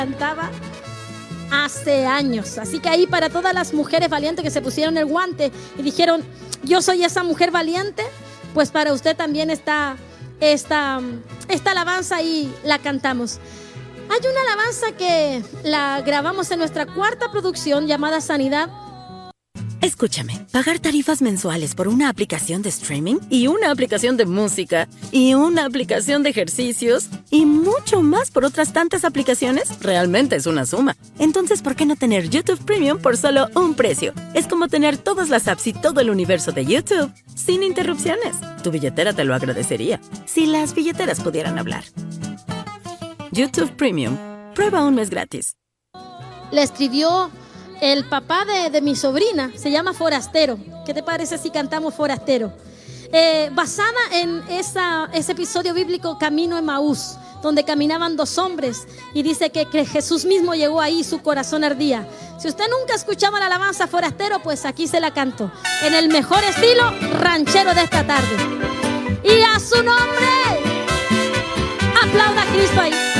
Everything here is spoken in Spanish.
cantaba hace años. Así que ahí para todas las mujeres valientes que se pusieron el guante y dijeron, yo soy esa mujer valiente, pues para usted también está esta alabanza y la cantamos. Hay una alabanza que la grabamos en nuestra cuarta producción llamada Sanidad. Escúchame, pagar tarifas mensuales por una aplicación de streaming y una aplicación de música y una aplicación de ejercicios y mucho más por otras tantas aplicaciones realmente es una suma. Entonces, ¿por qué no tener YouTube Premium por solo un precio? Es como tener todas las apps y todo el universo de YouTube sin interrupciones. Tu billetera te lo agradecería si las billeteras pudieran hablar. YouTube Premium. Prueba un mes gratis. Le escribió el papá de mi sobrina, se llama Forastero. ¿Qué te parece si cantamos Forastero? Basada en ese episodio bíblico Camino Emaús, donde caminaban dos hombres y dice que Jesús mismo llegó ahí, su corazón ardía. Si usted nunca escuchaba la alabanza Forastero, pues aquí se la canto, en el mejor estilo ranchero de esta tarde. Y a su nombre, aplauda a Cristo ahí.